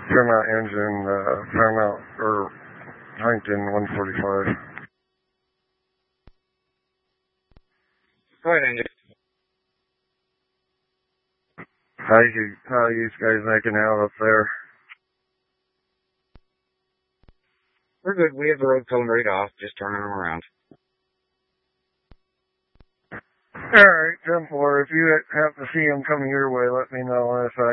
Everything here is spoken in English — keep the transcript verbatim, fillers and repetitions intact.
Fairmount engine, uh, Fairmount, or Huntington one forty-five. Go ahead, Andy. How you, how you guys making out up there? We're good. We have the road cylinders off, just turning them around. Alright, ten four. If you happen to see them coming your way, let me know. If I